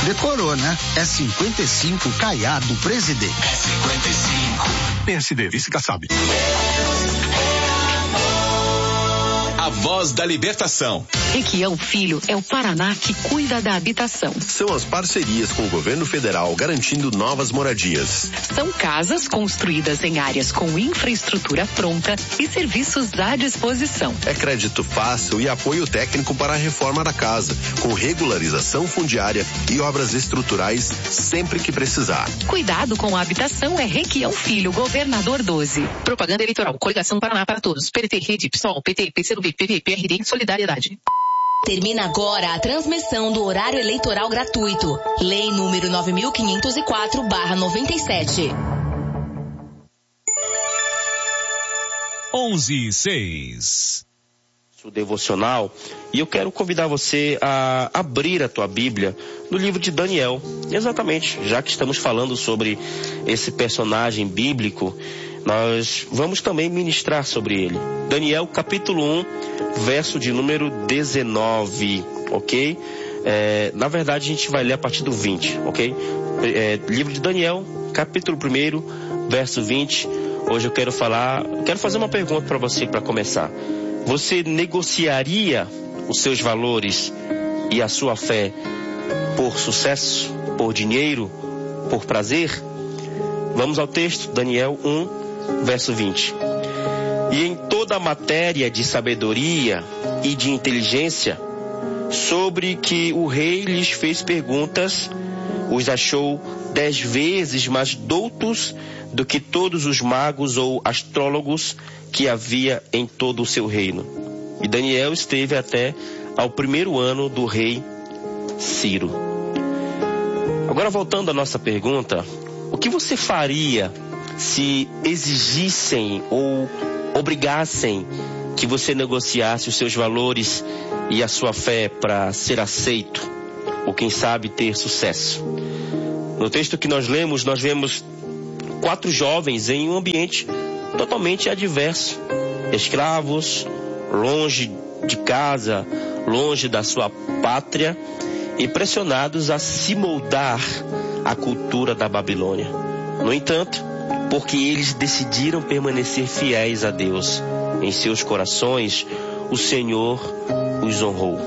Decorou, né? É 55 Caiado Presidente. É 55. PSD, vice Kassab. A voz da libertação. Requião Filho é o Paraná que cuida da habitação. São as parcerias com o governo federal garantindo novas moradias. São casas construídas em áreas com infraestrutura pronta e serviços à disposição. É crédito fácil e apoio técnico para a reforma da casa, com regularização fundiária e obras estruturais sempre que precisar. Cuidado com a habitação é Requião Filho, Governador 12. Propaganda eleitoral, Coligação Paraná para Todos, PDT, Rede, PSOL, PT, PCdoB, PV, PRD, Solidariedade. Termina agora a transmissão do horário eleitoral gratuito. Lei número 9504/97. 11:06. O devocional, e eu quero convidar você a abrir a tua Bíblia no livro de Daniel. Exatamente, já que estamos falando sobre esse personagem bíblico, nós vamos também ministrar sobre ele. Daniel, capítulo 1, verso de número 19, ok? Na verdade, a gente vai ler a partir do 20, ok? Livro de Daniel, capítulo 1, verso 20. Hoje eu quero fazer uma pergunta para você para começar. Você negociaria os seus valores e a sua fé por sucesso, por dinheiro, por prazer? Vamos ao texto, Daniel 1, verso 20. E em toda a matéria de sabedoria e de inteligência, sobre que o rei lhes fez perguntas, os achou 10 vezes mais doutos do que todos os magos ou astrólogos que havia em todo o seu reino. E Daniel esteve até ao 1º ano do rei Ciro. Agora, voltando à nossa pergunta, o que você faria se exigissem ou obrigassem que você negociasse os seus valores e a sua fé para ser aceito, ou quem sabe ter sucesso? No texto que nós lemos, nós vemos 4 jovens em um ambiente totalmente adverso, escravos, longe de casa, longe da sua pátria e pressionados a se moldar à cultura da Babilônia. No entanto, porque eles decidiram permanecer fiéis a Deus em seus corações, o Senhor os honrou.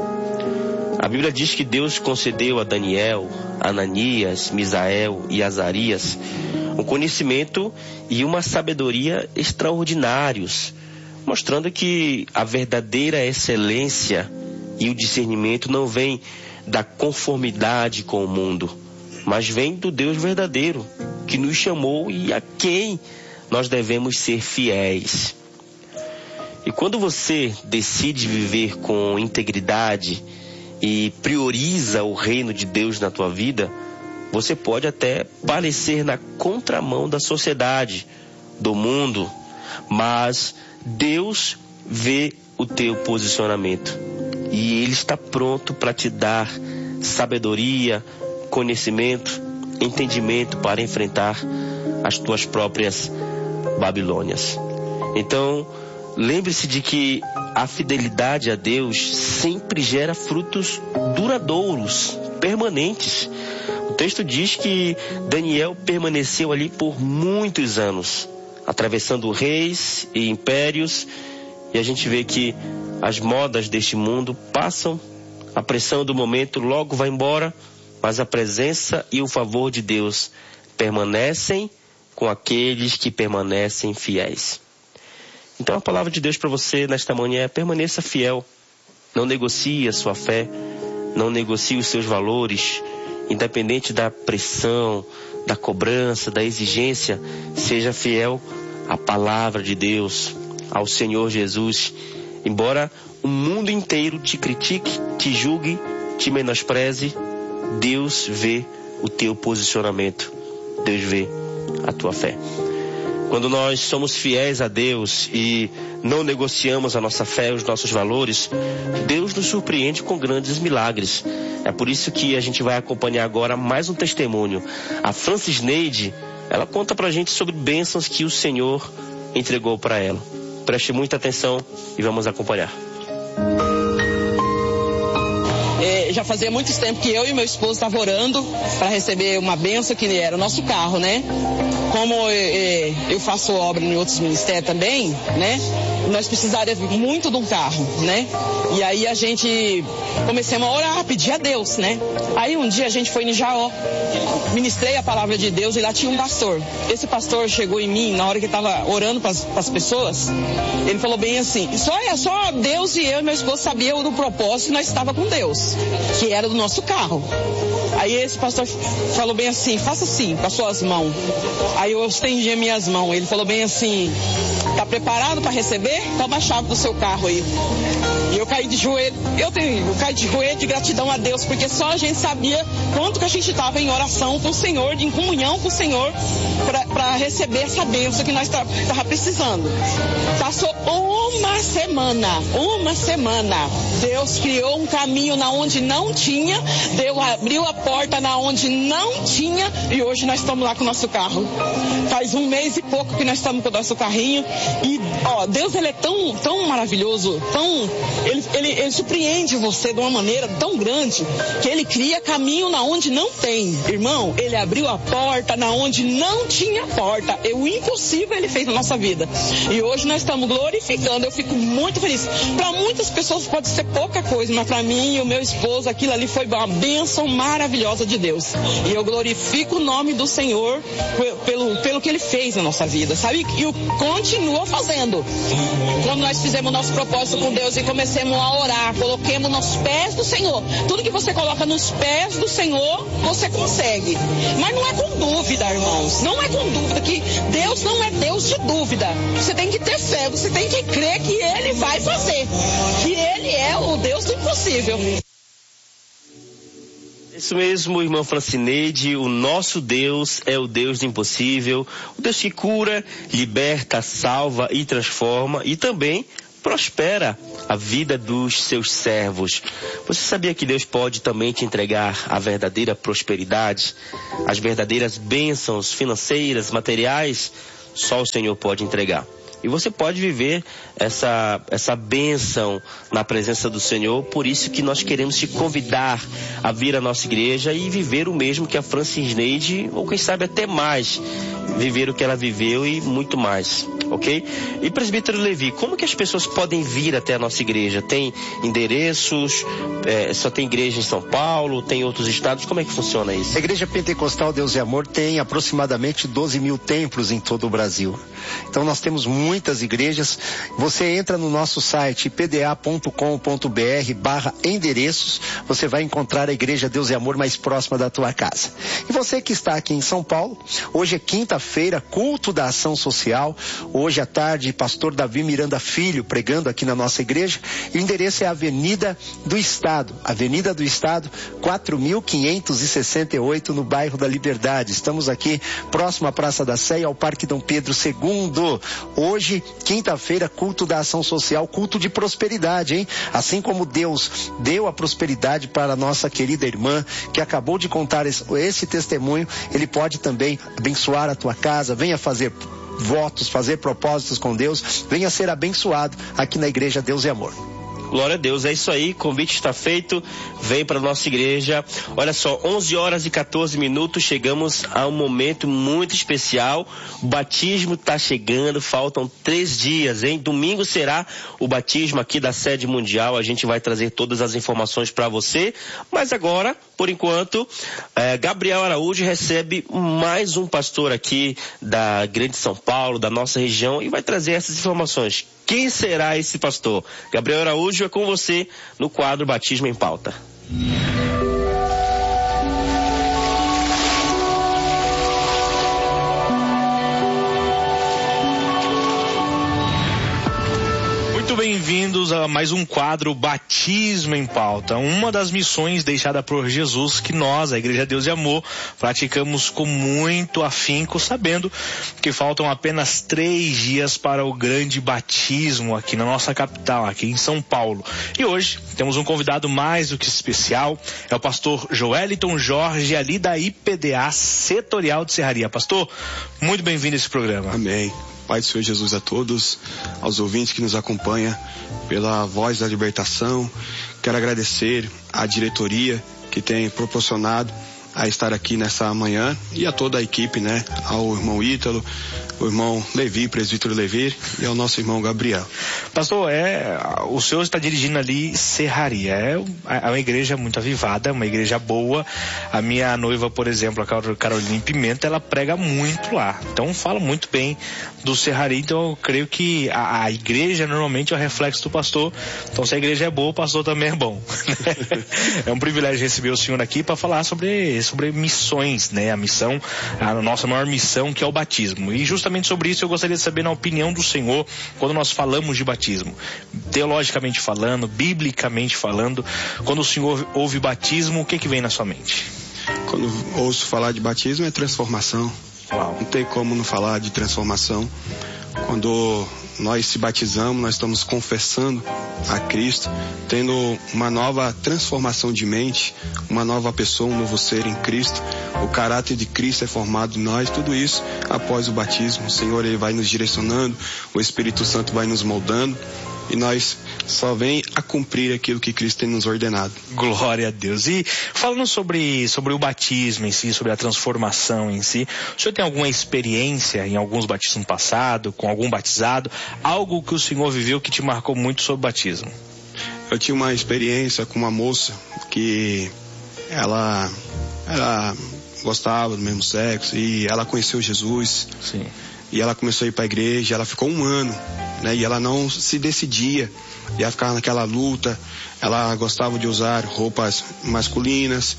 A Bíblia diz que Deus concedeu a Daniel, Ananias, Misael e Azarias um conhecimento e uma sabedoria extraordinários, mostrando que a verdadeira excelência e o discernimento não vem da conformidade com o mundo, mas vem do Deus verdadeiro, que nos chamou e a quem nós devemos ser fiéis. E quando você decide viver com integridade e prioriza o reino de Deus na tua vida, você pode até parecer na contramão da sociedade, do mundo, mas Deus vê o teu posicionamento e Ele está pronto para te dar sabedoria, conhecimento, entendimento para enfrentar as tuas próprias Babilônias. Então, lembre-se de que a fidelidade a Deus sempre gera frutos duradouros, permanentes. O texto diz que Daniel permaneceu ali por muitos anos, atravessando reis e impérios, e a gente vê que as modas deste mundo passam, a pressão do momento logo vai embora, mas a presença e o favor de Deus permanecem com aqueles que permanecem fiéis. Então a palavra de Deus para você nesta manhã é: permaneça fiel, não negocie a sua fé, não negocie os seus valores, independente da pressão, da cobrança, da exigência, seja fiel à palavra de Deus, ao Senhor Jesus. Embora o mundo inteiro te critique, te julgue, te menospreze, Deus vê o teu posicionamento, Deus vê a tua fé. Quando nós somos fiéis a Deus e não negociamos a nossa fé, os nossos valores, Deus nos surpreende com grandes milagres. É por isso que a gente vai acompanhar agora mais um testemunho. A Francis Neide, ela conta pra gente sobre bênçãos que o Senhor entregou para ela. Preste muita atenção e vamos acompanhar. já fazia muito tempo que eu e meu esposo estavam orando para receber uma bênção que era o nosso carro, né? Como eu faço obra em outros ministérios também, né? Nós precisaríamos muito de um carro, né? E aí a gente começamos a orar, a pedir a Deus, né? Aí um dia a gente foi em Jaó, ministrei a palavra de Deus e lá tinha um pastor. Esse pastor chegou em mim na hora que estava orando para as pessoas. Ele falou bem assim, só Deus e eu e meu esposo sabiam do propósito e nós estávamos com Deus, que era do nosso carro. Aí esse pastor falou bem assim, faça assim com as suas mãos. Aí eu estendi as minhas mãos. Ele falou bem assim, tá preparado para receber? Toma a chave do seu carro aí. E eu caí de joelho, eu caí de joelho de gratidão a Deus, porque só a gente sabia quanto que a gente estava em oração com o Senhor, em comunhão com o Senhor, para receber essa bênção que nós estava precisando. Passou uma semana, Deus criou um caminho na onde não tinha, Deus abriu a porta na onde não tinha, e hoje nós estamos lá com o nosso carro. Faz 1 mês e pouco que nós estamos com o nosso carrinho, e Deus ele é tão maravilhoso, ele surpreende você de uma maneira tão grande, que ele cria caminho na onde não tem. Irmão, ele abriu a porta na onde não tinha porta. O impossível ele fez na nossa vida. E hoje nós estamos glorificando. Eu fico muito feliz. Para muitas pessoas pode ser pouca coisa, mas para mim e o meu esposo, aquilo ali foi uma bênção maravilhosa de Deus. E eu glorifico o nome do Senhor pelo que ele fez na nossa vida, sabe? E continua fazendo. Quando nós fizemos o nosso propósito com Deus e comecemos a orar, coloquemos nos pés do Senhor. Tudo que você coloca nos pés do Senhor, você consegue. Mas não é com dúvida, irmãos. Não é com dúvida, que Deus não é Deus de dúvida. Você tem que ter fé, você tem que crer que Ele vai fazer. Que Ele é o Deus do impossível. Isso mesmo, irmã Francineide, o nosso Deus é o Deus do impossível, o Deus que cura, liberta, salva e transforma e também prospera a vida dos seus servos. Você sabia que Deus pode também te entregar a verdadeira prosperidade, as verdadeiras bênçãos financeiras, materiais? Só o Senhor pode entregar. E você pode viver essa bênção na presença do Senhor. Por isso que nós queremos te convidar a vir à nossa igreja e viver o mesmo que a Francineide, ou quem sabe até mais, viver o que ela viveu e muito mais, ok? E presbítero Levi, como que as pessoas podem vir até a nossa igreja? Tem endereços? Só tem igreja em São Paulo? Tem outros estados? Como é que funciona isso? A Igreja Pentecostal Deus e Amor tem aproximadamente 12 mil templos em todo o Brasil. Então nós temos muitas igrejas. Você entra no nosso site pda.com.br/endereços, você vai encontrar a Igreja Deus e Amor mais próxima da tua casa. E você que está aqui em São Paulo, hoje é quinta-feira, culto da ação social. Hoje à tarde, pastor Davi Miranda Filho pregando aqui na nossa igreja. E o endereço é Avenida do Estado, 4.568, no bairro da Liberdade. Estamos aqui próximo à Praça da Sé e ao Parque Dom Pedro II. Hoje, quinta-feira, culto da ação social, culto de prosperidade, hein? Assim como Deus deu a prosperidade para a nossa querida irmã, que acabou de contar esse testemunho, Ele pode também abençoar a tua casa. Venha fazer votos, fazer propósitos com Deus, venha ser abençoado aqui na Igreja Deus e Amor. Glória a Deus, é isso aí, convite está feito, vem para a nossa igreja. Olha só, 11h14, chegamos a um momento muito especial. O batismo está chegando, faltam 3 dias, hein? Domingo será o batismo aqui da sede mundial, a gente vai trazer todas as informações para você, mas agora, por enquanto, Gabriel Araújo recebe mais um pastor aqui da Grande São Paulo, da nossa região, e vai trazer essas informações. Quem será esse pastor? Gabriel Araújo, é com você no quadro Batismo em Pauta. Bem-vindos a mais um quadro Batismo em Pauta, uma das missões deixada por Jesus que nós, a Igreja Deus e Amor, praticamos com muito afinco, sabendo que faltam apenas 3 dias para o grande batismo aqui na nossa capital, aqui em São Paulo. E hoje temos um convidado mais do que especial, é o pastor Joeliton Jorge, ali da IPDA Setorial de Serraria. Pastor, muito bem-vindo a esse programa. Amém. Pai do Senhor Jesus a todos, aos ouvintes que nos acompanham pela Voz da Libertação. Quero agradecer à diretoria que tem proporcionado a estar aqui nessa manhã e a toda a equipe, né? Ao irmão Ítalo, o irmão Levi, presbítero Levi, e ao nosso irmão Gabriel. Pastor, o senhor está dirigindo ali Serraria, é uma igreja muito avivada, uma igreja boa. A minha noiva, por exemplo, a Carolina Pimenta, ela prega muito lá, então fala muito bem do Serraria. Então eu creio que a igreja normalmente é o reflexo do pastor. Então se a igreja é boa, o pastor também é bom. É um privilégio receber o senhor aqui para falar sobre missões, né? A nossa maior missão, que é o batismo. E justamente sobre isso eu gostaria de saber na opinião do senhor, quando nós falamos de batismo, teologicamente falando, biblicamente falando, quando o senhor ouve batismo, o que vem na sua mente? Quando ouço falar de batismo é transformação. Não tem como não falar de transformação. Quando nós se batizamos, nós estamos confessando a Cristo, tendo uma nova transformação de mente, uma nova pessoa, um novo ser em Cristo. O caráter de Cristo é formado em nós. Tudo isso após o batismo. O Senhor, ele vai nos direcionando, o Espírito Santo vai nos moldando, e nós só vem a cumprir aquilo que Cristo tem nos ordenado. Glória a Deus. E falando sobre o batismo em si, sobre a transformação em si, o senhor tem alguma experiência em alguns batismos passados, com algum batizado, algo que o senhor viveu que te marcou muito sobre o batismo? Eu tinha uma experiência com uma moça que ela gostava do mesmo sexo, e ela conheceu Jesus. Sim. E ela começou a ir para a igreja. Ela ficou 1 ano, né? E ela não se decidia, e ela ficava naquela luta. Ela gostava de usar roupas masculinas,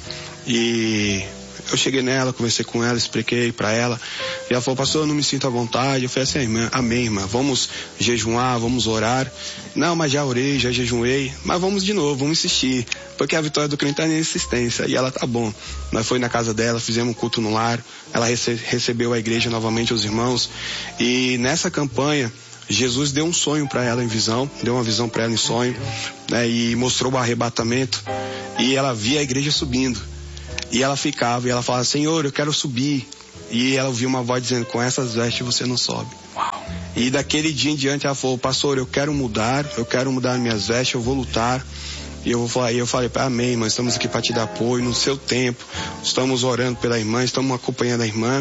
e eu cheguei nela, conversei com ela, expliquei para ela, e ela falou: pastor, eu não me sinto à vontade. Eu falei assim: amém, irmã, vamos jejuar, vamos orar. Não, mas já orei, já jejuei, mas vamos de novo, vamos insistir, porque a vitória do crente está na insistência. E ela: tá bom. Nós fomos na casa dela, fizemos um culto no lar, ela recebeu a igreja novamente, os irmãos, e nessa campanha Jesus deu um sonho para ela em visão, deu uma visão para ela em sonho, né? E mostrou o arrebatamento, e ela via a igreja subindo, e ela ficava, e ela falava: Senhor, eu quero subir. E ela ouviu uma voz dizendo: com essas vestes você não sobe. Uau. E daquele dia em diante ela falou: pastor, eu quero mudar minhas vestes, eu vou lutar. E eu falei: amém, irmã, estamos aqui para te dar apoio no seu tempo. Estamos orando pela irmã, estamos acompanhando a irmã.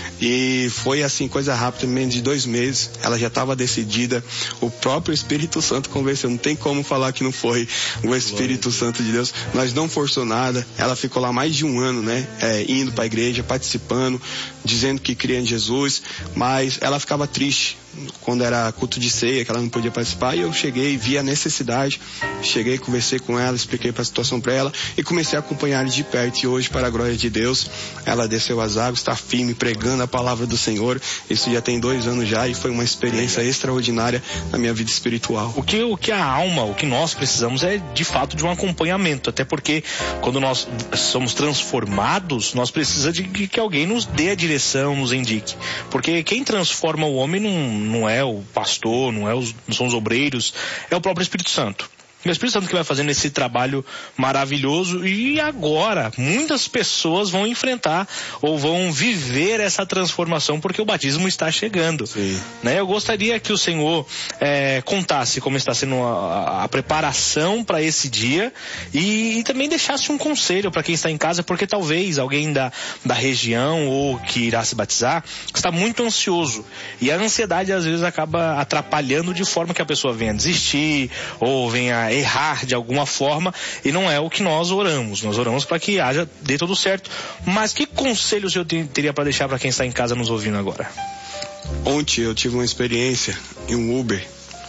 E foi assim, coisa rápida, menos de 2 meses, ela já estava decidida. O próprio Espírito Santo convenceu. Não tem como falar que não foi o Espírito Santo de Deus. Nós não forçou nada. Ela ficou lá mais de 1 ano, né? Indo para a igreja, participando, dizendo que cria em Jesus. Mas ela ficava triste quando era culto de ceia, que ela não podia participar. E eu cheguei, vi a necessidade, cheguei, conversei com ela, expliquei a situação para ela e comecei a acompanhar de perto. E hoje, para a glória de Deus, ela desceu as águas, está firme, pregando a palavra do Senhor. Isso já tem 2 anos já, e foi uma experiência extraordinária na minha vida espiritual. O que a alma, o que nós precisamos é de fato de um acompanhamento, até porque quando nós somos transformados, nós precisamos de que alguém nos dê a direção, nos indique, porque quem transforma o homem não é o pastor, não são os obreiros, é o próprio Espírito Santo. O Espírito Santo que vai fazendo esse trabalho maravilhoso. E agora muitas pessoas vão enfrentar ou vão viver essa transformação, porque o batismo está chegando, né? Eu gostaria que o senhor contasse como está sendo a preparação para esse dia, e também deixasse um conselho para quem está em casa, porque talvez alguém da região ou que irá se batizar está muito ansioso, e a ansiedade às vezes acaba atrapalhando, de forma que a pessoa venha desistir ou venha errar de alguma forma, e não é o que nós oramos. Nós oramos para que dê tudo certo. Mas que conselho o senhor teria para deixar para quem está em casa nos ouvindo agora? Ontem eu tive uma experiência em um Uber,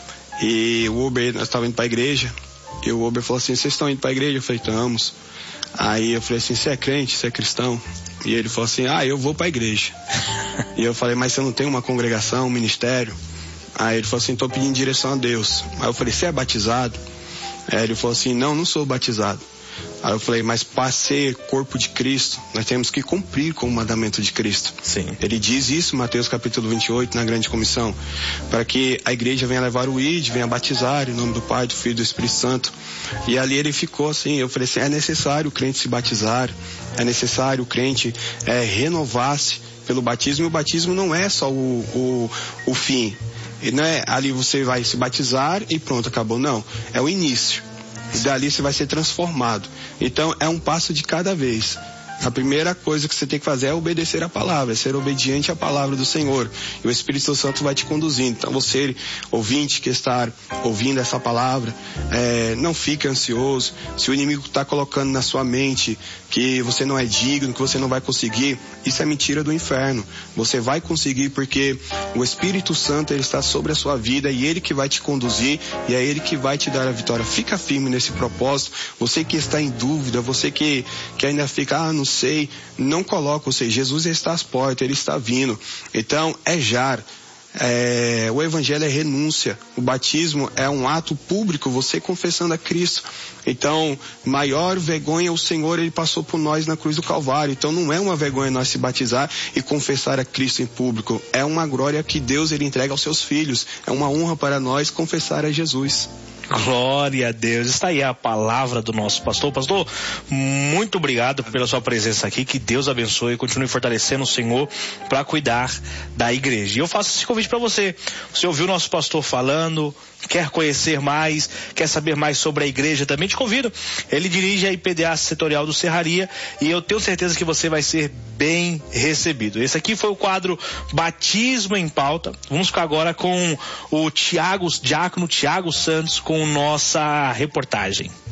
e o Uber, nós estávamos indo para a igreja, e o Uber falou assim: vocês estão indo para a igreja? Eu falei: estamos. Aí eu falei assim: você é crente, você é cristão? E ele falou assim: eu vou para a igreja. E eu falei: mas você não tem uma congregação, um ministério? Aí ele falou assim: estou pedindo direção a Deus. Aí eu falei: você é batizado? Aí ele falou assim: não sou batizado. Aí eu falei, mas para ser corpo de Cristo, nós temos que cumprir com o mandamento de Cristo. Sim. Ele diz isso em Mateus capítulo 28, na grande comissão, para que a igreja venha levar o ID, venha batizar em nome do Pai, do Filho e do Espírito Santo. E ali ele ficou assim, eu falei assim, é necessário o crente se batizar, é necessário o crente renovar-se pelo batismo, e o batismo não é só o fim. E não é ali você vai se batizar e pronto, acabou. Não, é o início. E dali você vai ser transformado. Então é um passo de cada vez. A primeira coisa que você tem que fazer é obedecer a palavra, é ser obediente à palavra do Senhor. E o Espírito Santo vai te conduzindo. Então você, ouvinte que está ouvindo essa palavra, não fique ansioso. Se o inimigo está colocando na sua mente que você não é digno, que você não vai conseguir, isso é mentira do inferno. Você vai conseguir porque o Espírito Santo ele está sobre a sua vida e ele que vai te conduzir e é ele que vai te dar a vitória. Fica firme nesse propósito. Você que está em dúvida, você que ainda fica, não sei, não coloca, ou seja, Jesus está às portas, ele está vindo. Então, o evangelho é renúncia, o batismo é um ato público, você confessando a Cristo. Então, maior vergonha o Senhor, ele passou por nós na cruz do Calvário. Então não é uma vergonha nós se batizar e confessar a Cristo em público, é uma glória que Deus ele entrega aos seus filhos, é uma honra para nós confessar a Jesus. Glória a Deus. Está aí a palavra do nosso pastor. Pastor, muito obrigado pela sua presença aqui. Que Deus abençoe e continue fortalecendo o Senhor para cuidar da igreja. E eu faço esse convite para você. Você ouviu o nosso pastor falando, quer conhecer mais, quer saber mais sobre a igreja, também te convido. Ele dirige a IPDA setorial do Serraria e eu tenho certeza que você vai ser bem recebido. Esse aqui foi o quadro Batismo em Pauta. Vamos ficar agora com o diácono Tiago Santos com nossa reportagem.